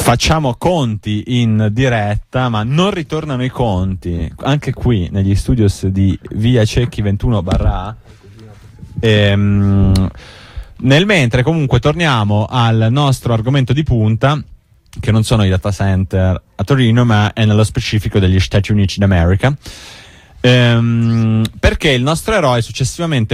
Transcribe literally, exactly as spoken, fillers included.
Facciamo conti in diretta, ma non ritornano i conti anche qui negli studios di Via Cecchi ventuno barra A. Ehm, nel mentre comunque torniamo al nostro argomento di punta, che non sono i data center a Torino, ma è nello specifico degli Stati Uniti d'America, ehm, perché il nostro eroe successivamente